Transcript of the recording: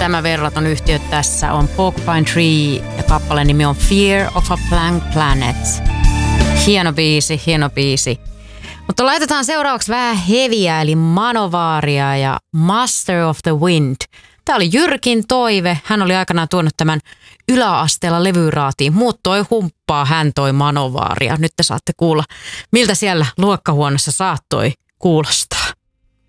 Tämä verraton yhtiö tässä on Porcupine Tree ja kappaleen nimi on Fear of a Blank Planet. Hieno biisi, hieno biisi. Mutta laitetaan seuraavaksi vähän heviä, eli Manovaria ja Master of the Wind. Tämä oli Jyrkin toive. Hän oli aikanaan tuonut tämän yläasteella levyraatiin. Muut toi humppaa, hän toi Manovaria. Nyt te saatte kuulla, miltä siellä luokkahuoneessa saattoi kuulostaa.